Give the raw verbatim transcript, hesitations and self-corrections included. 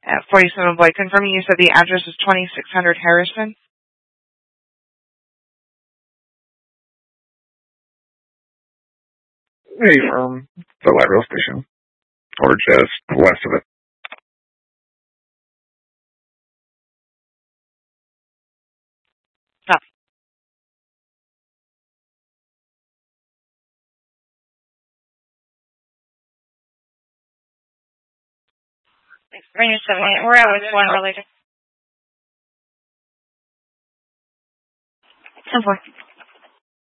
At forty-seven Boyd, confirming you said the address is twenty-six hundred Harrison? Hey, um, the light rail station. Or just west of it. Copy. Ranger seven, we're at with one related. ten four.